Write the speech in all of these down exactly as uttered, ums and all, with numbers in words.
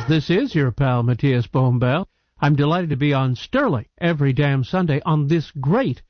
This is your pal Matthias Bombell. I'm delighted to be on Sterling every damn Sunday on this great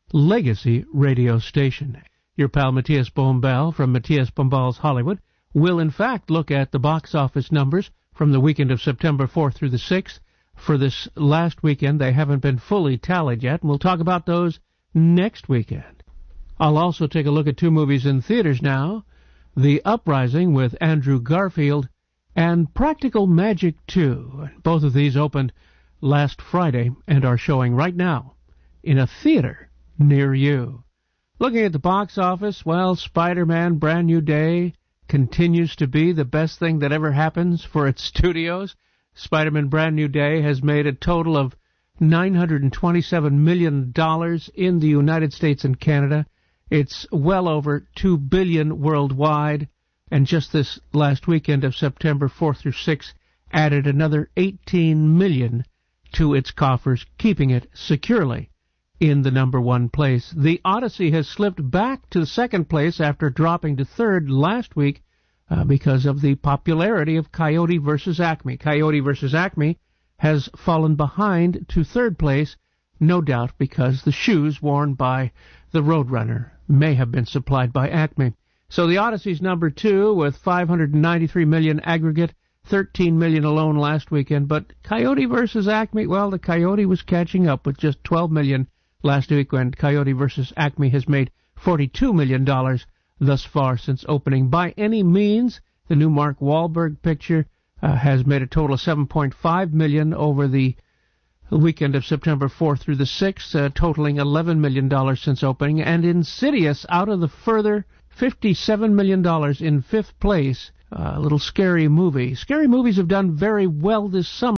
legacy radio station. Your pal Matthias Bombell from Matthias Bombell's Hollywood will in fact look at the box office numbers from the weekend of September fourth through the sixth. For this last weekend, they haven't been fully tallied yet, and we'll talk about those next weekend. I'll also take a look at two movies in theaters now, The Uprising with Andrew Garfield and Practical Magic two. Both of these opened last Friday and are showing right now in a theater near you. Looking at the box office, well, Spider-Man Brand New Day continues to be the best thing that ever happens for its studios. Spider-Man Brand New Day has made a total of nine hundred twenty-seven million dollars in the United States and Canada. It's well over two billion dollars worldwide, and just this last weekend of September fourth through sixth added another eighteen million dollars to its coffers, keeping it securely in the number one place. The Odyssey has slipped back to the second place after dropping to third last week uh, because of the popularity of Coyote versus Acme. Coyote versus Acme has fallen behind to third place, no doubt because the shoes worn by the Roadrunner may have been supplied by Acme. So the Odyssey's number two with five hundred ninety-three million dollars aggregate, thirteen million dollars alone last weekend. But Coyote versus Acme, well, the Coyote was catching up with just twelve million dollars last weekend. Coyote versus Acme has made forty-two million dollars thus far since opening. By any means, the new Mark Wahlberg picture uh, has made a total of seven point five million dollars over the weekend of September fourth through the sixth, uh, totaling eleven million dollars since opening. And Insidious, out of the further fifty-seven million dollars in fifth place. A uh, little scary movie. Scary movies have done very well this summer,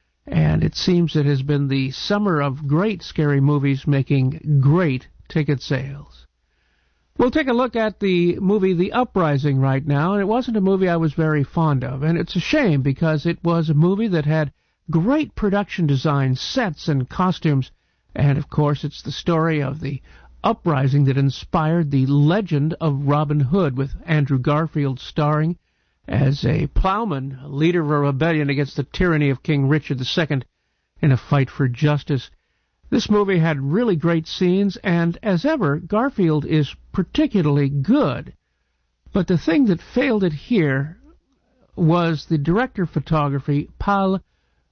and it seems it has been the summer of great scary movies making great ticket sales. We'll take a look at the movie The Uprising right now, and it wasn't a movie I was very fond of, and it's a shame because it was a movie that had great production design, sets, and costumes, and of course it's the story of the uprising that inspired the legend of Robin Hood, with Andrew Garfield starring as a plowman, a leader of a rebellion against the tyranny of King Richard the Second in a fight for justice. This movie had really great scenes, and as ever, Garfield is particularly good. But the thing that failed it here was the director of photography, Paul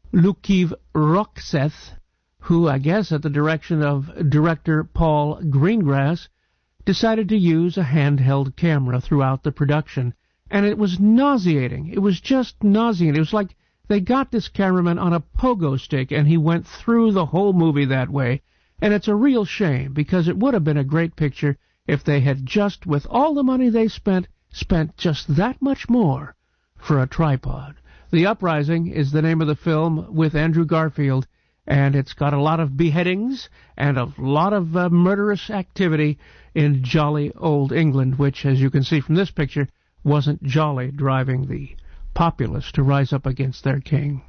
Lukiv-Roxeth, who, I guess at the direction of director Paul Greengrass, decided to use a handheld camera throughout the production. And it was nauseating. It was just nauseating. It was like they got this cameraman on a pogo stick, and he went through the whole movie that way. And it's a real shame, because it would have been a great picture if they had just, with all the money they spent, spent just that much more for a tripod. The Uprising is the name of the film with Andrew Garfield, and it's got a lot of beheadings and a lot of uh, murderous activity in jolly old England, which, as you can see from this picture, wasn't jolly, driving the populace to rise up against their king.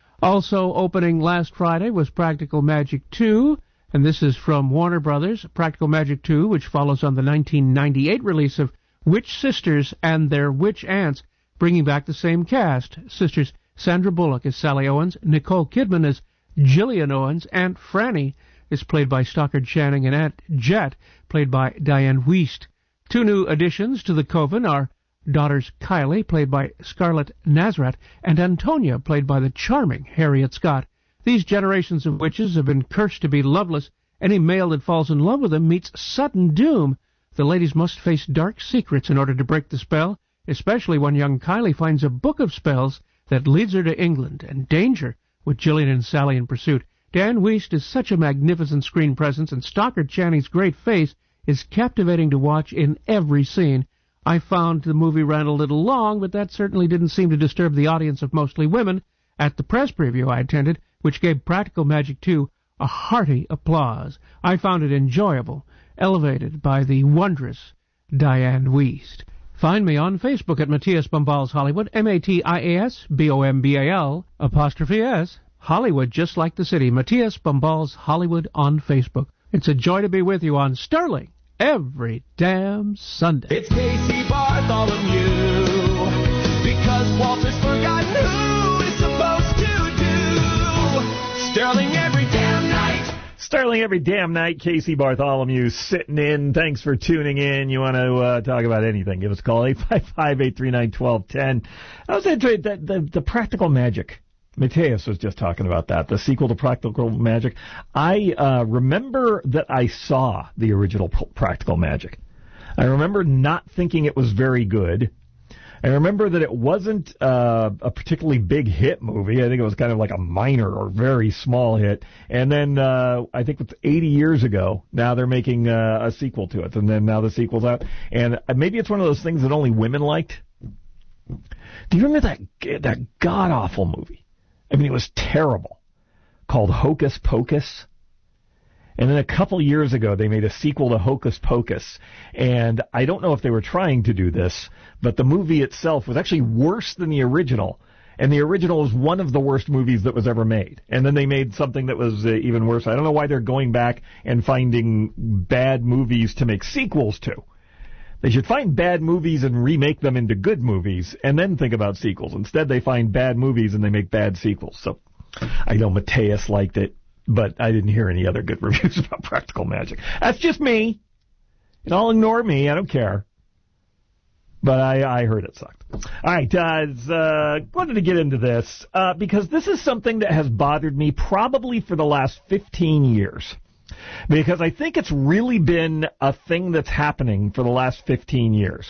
Also opening last Friday was Practical Magic two, and this is from Warner Brothers. Practical Magic two, which follows on the nineteen ninety-eight release of Witch Sisters and Their Witch Aunts, bringing back the same cast. Sisters Sandra Bullock as Sally Owens, Nicole Kidman as Gillian Owens, Aunt Franny is played by Stockard Channing, and Aunt Jet played by Diane Wiest. Two new additions to the coven are daughters Kylie, played by Scarlett Nazareth, and Antonia, played by the charming Harriet Scott. These generations of witches have been cursed to be loveless. Any male that falls in love with them meets sudden doom. The ladies must face dark secrets in order to break the spell, especially when young Kylie finds a book of spells that leads her to England and danger with Gillian and Sally in pursuit. Dan Wiest is such a magnificent screen presence, and Stockard Channing's great face is captivating to watch in every scene. I found the movie ran a little long, but that certainly didn't seem to disturb the audience of mostly women at the press preview I attended, which gave Practical Magic two a hearty applause. I found it enjoyable, elevated by the wondrous Diane Wiest. Find me on Facebook at Matthias Bomball's Hollywood, M A T I A S B O M B A L, apostrophe S, Hollywood, just like the city. Matthias Bomball's Hollywood on Facebook. It's a joy to be with you on Sterling every damn Sunday. It's Casey Bartholomew, because Walter's forgotten who is supposed Stanley every damn night. Casey Bartholomew sitting in. Thanks for tuning in. You want to uh, talk about anything, give us a call, eight five five, eight three nine, one two one zero. I was interested that the, the Practical Magic. Mateus was just talking about that, the sequel to Practical Magic. I uh, remember that I saw the original Practical Magic. I remember not thinking it was very good. I remember that it wasn't uh, a particularly big hit movie. I think it was kind of like a minor or very small hit. And then uh, I think it's eighty years ago, now they're making uh, a sequel to it. And then now the sequel's out. And maybe it's one of those things that only women liked. Do you remember that that god-awful movie? I mean, it was terrible, called Hocus Pocus. And then a couple years ago, they made a sequel to Hocus Pocus. And I don't know if they were trying to do this, but the movie itself was actually worse than the original. And the original was one of the worst movies that was ever made. And then they made something that was uh, even worse. I don't know why they're going back and finding bad movies to make sequels to. They should find bad movies and remake them into good movies and then think about sequels. Instead, they find bad movies and they make bad sequels. So I know Mateus liked it, but I didn't hear any other good reviews about Practical Magic. That's just me. And I'll ignore me. I don't care. But I, I heard it sucked. All right. I uh, uh, wanted to get into this uh, because this is something that has bothered me probably for the last fifteen years. Because I think it's really been a thing that's happening for the last fifteen years.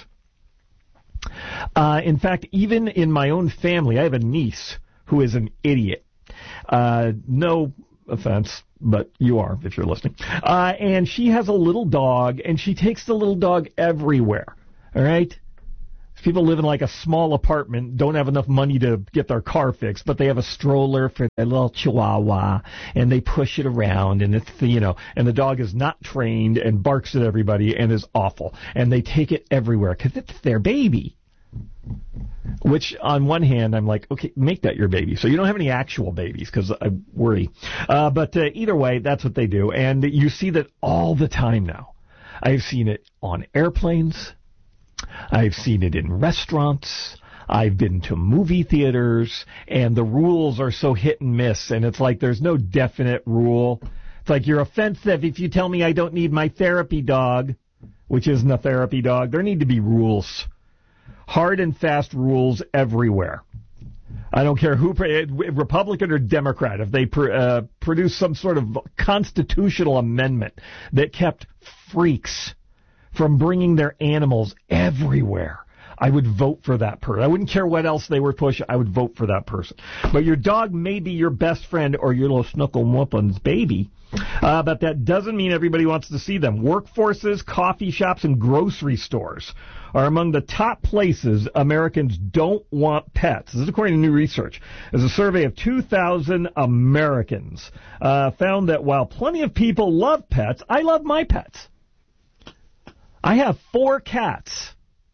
Uh, in fact, even in my own family, I have a niece who is an idiot. Uh, no offense, but you are if you're listening. Uh, and she has a little dog, and she takes the little dog everywhere. All right? People live in like a small apartment, don't have enough money to get their car fixed, but they have a stroller for their little chihuahua, and they push it around, and it's, you know, and the dog is not trained and barks at everybody and is awful. And they take it everywhere because it's their baby. Which, on one hand, I'm like, okay, make that your baby. So you don't have any actual babies because I worry. Uh, but uh, either way, that's what they do. And you see that all the time now. I've seen it on airplanes. I've seen it in restaurants. I've been to movie theaters, and the rules are so hit and miss, and it's like there's no definite rule. It's like you're offensive if you tell me I don't need my therapy dog, which isn't a therapy dog. There need to be rules. Hard and fast rules everywhere. I don't care who, Republican or Democrat, if they pr- uh, produce some sort of constitutional amendment that kept freaks from bringing their animals everywhere, I would vote for that person. I wouldn't care what else they were pushing. I would vote for that person. But your dog may be your best friend or your little snuckle muffins baby, uh, but that doesn't mean everybody wants to see them. Workforces, coffee shops, and grocery stores are among the top places Americans don't want pets. This is according to new research. There's a survey of two thousand Americans uh, found that while plenty of people love pets, I love my pets. I have four cats.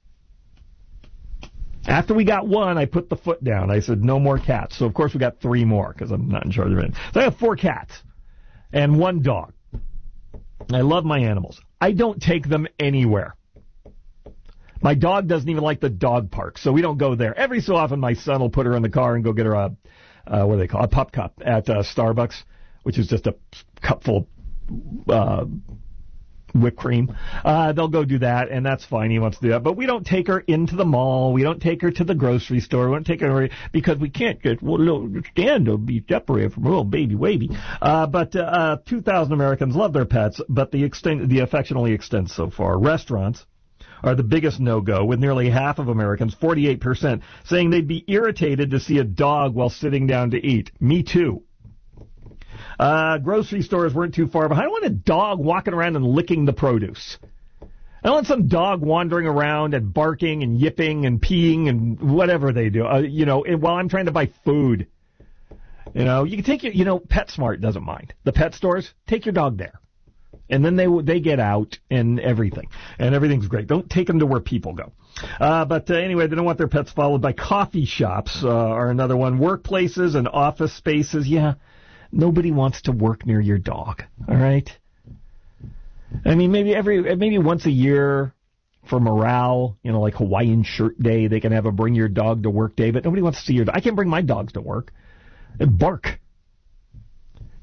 After we got one, I put the foot down. I said, no more cats. So, of course, we got three more because I'm not in charge of it. So I have four cats and one dog. I love my animals. I don't take them anywhere. My dog doesn't even like the dog park, so we don't go there. Every so often, my son will put her in the car and go get her a, uh, what do they call it, a pup cup at uh, Starbucks, which is just a cup full of uh, whipped cream. Uh, they'll go do that, and that's fine. He wants to do that. But we don't take her into the mall. We don't take her to the grocery store. We don't take her because we can't get, well, no, stand to be separated from a little baby wavy. Uh, but uh, two thousand Americans love their pets, but the extent, the affection only extends so far. Restaurants are the biggest no-go, with nearly half of Americans, forty-eight percent, saying they'd be irritated to see a dog while sitting down to eat. Me too. Uh, grocery stores weren't too far behind. I don't want a dog walking around and licking the produce. I don't want some dog wandering around and barking and yipping and peeing and whatever they do, uh, you know, while I'm trying to buy food. You know, you can take your, you know, PetSmart doesn't mind. The pet stores, take your dog there. And then they they get out and everything. And everything's great. Don't take them to where people go. Uh, but uh, anyway, they don't want their pets followed by coffee shops uh, are another one. Workplaces and office spaces, yeah. Nobody wants to work near your dog, all right? I mean, maybe every maybe once a year for morale, you know, like Hawaiian Shirt Day, they can have a bring your dog to work day, but nobody wants to see your dog. I can't bring my dogs to work. They bark.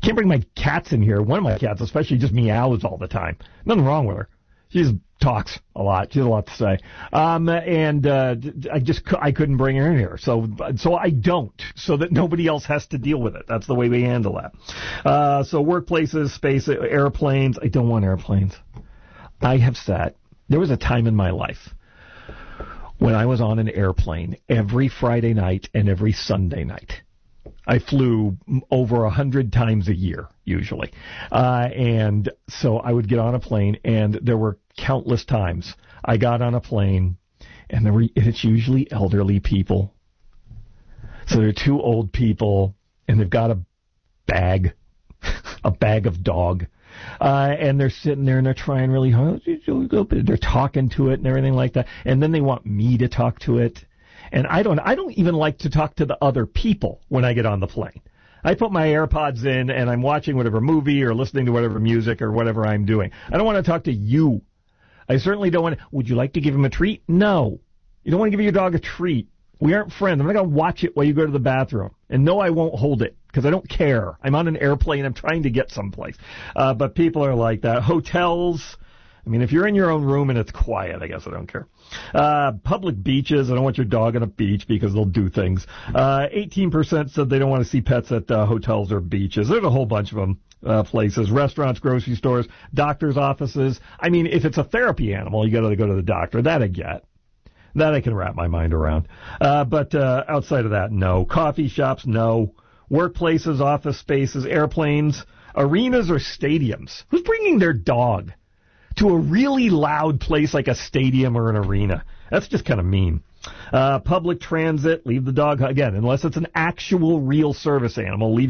Can't bring my cats in here. One of my cats, especially, just meows all the time. Nothing wrong with her. She just talks a lot. She has a lot to say. Um, and uh, I just I couldn't bring her in here. So so I don't, so that nobody else has to deal with it. That's the way we handle that. Uh, so workplaces, space, airplanes. I don't want airplanes. I have sat. There was a time in my life when I was on an airplane every Friday night and every Sunday night. I flew over a hundred times a year, usually. Uh, and so I would get on a plane, and there were countless times I got on a plane, and there were, it's usually elderly people. So they're two old people, and they've got a bag, a bag of dog. Uh, and they're sitting there and they're trying really hard. They're talking to it and everything like that. And then they want me to talk to it. And I don't, I don't even like to talk to the other people when I get on the plane. I put my AirPods in and I'm watching whatever movie or listening to whatever music or whatever I'm doing. I don't want to talk to you. I certainly don't want to, would you like to give him a treat? No. You don't want to give your dog a treat. We aren't friends. I'm not going to watch it while you go to the bathroom. And no, I won't hold it because I don't care. I'm on an airplane. I'm trying to get someplace. Uh, but people are like that. Hotels. I mean, if you're in your own room and it's quiet, I guess I don't care. Uh, public beaches. I don't want your dog on a beach because they'll do things. Uh, eighteen percent said they don't want to see pets at uh, hotels or beaches. There's a whole bunch of them. Uh, places, restaurants, grocery stores, doctor's offices. I mean, if it's a therapy animal, you got to go to the doctor. That I get. That I can wrap my mind around. Uh, but uh, outside of that, no. Coffee shops, no. Workplaces, office spaces, airplanes, arenas or stadiums. Who's bringing their dog to a really loud place like a stadium or an arena? That's just kind of mean. Uh, public transit, leave the dog, again, unless it's an actual real service animal, leave